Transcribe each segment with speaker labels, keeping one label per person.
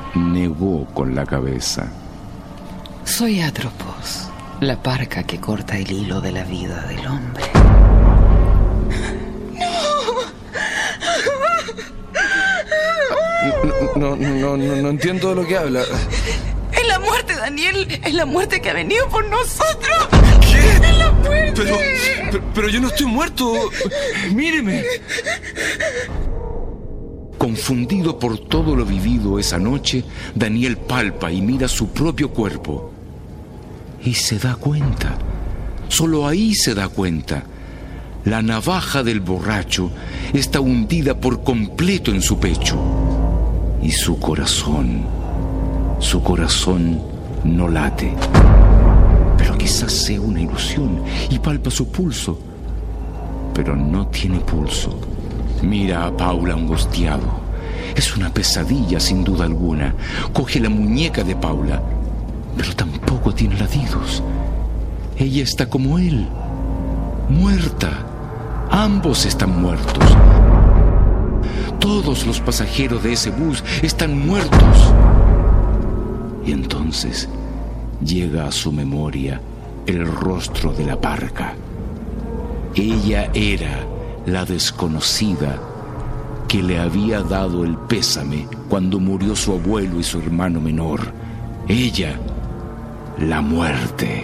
Speaker 1: negó con la cabeza.
Speaker 2: Soy Atropos, la parca que corta el hilo de la vida del hombre.
Speaker 1: No entiendo de lo que habla.
Speaker 2: Es la muerte, Daniel. Es la muerte que ha venido por nosotros.
Speaker 1: ¿Qué?
Speaker 2: Es la muerte.
Speaker 1: Pero yo no estoy muerto. Míreme. Confundido por todo lo vivido esa noche, Daniel palpa y mira su propio cuerpo. Y se da cuenta. Solo ahí se da cuenta. La navaja del borracho está hundida por completo en su pecho. Y su corazón no late. Pero quizás sea una ilusión y palpa su pulso. Pero no tiene pulso. Mira a Paula angustiado. Es una pesadilla sin duda alguna. Coge la muñeca de Paula, pero tampoco tiene latidos. Ella está como él, muerta. Ambos están muertos. Todos los pasajeros de ese bus están muertos. Y entonces llega a su memoria el rostro de la parca. Ella era la desconocida que le había dado el pésame cuando murió su abuelo y su hermano menor. Ella, la muerte.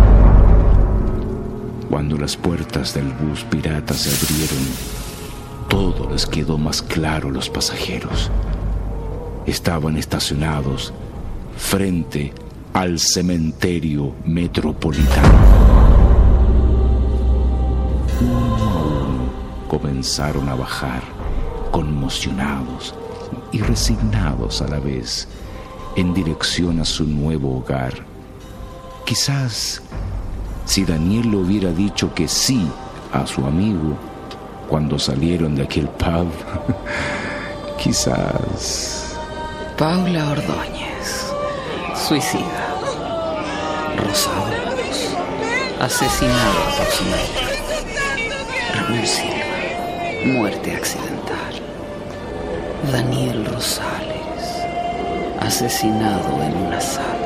Speaker 1: Cuando las puertas del bus pirata se abrieron, todo les quedó más claro a los pasajeros. Estaban estacionados frente al cementerio metropolitano. Uno a uno comenzaron a bajar, conmocionados y resignados a la vez, en dirección a su nuevo hogar. Quizás, si Daniel le hubiera dicho que sí a su amigo cuando salieron de aquel pub, quizás...
Speaker 2: Paula Ordóñez, suicida. Rosados, asesinado por su marido. Raúl Silva, muerte accidental. Daniel Rosales, asesinado en una sala.